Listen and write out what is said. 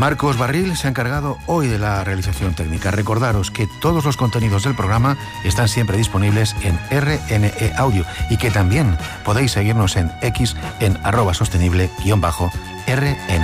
Marcos Barril se ha encargado hoy de la realización técnica. Recordaros que todos los contenidos del programa están siempre disponibles en RNE Audio y que también podéis seguirnos en X en @sostenible_RNE.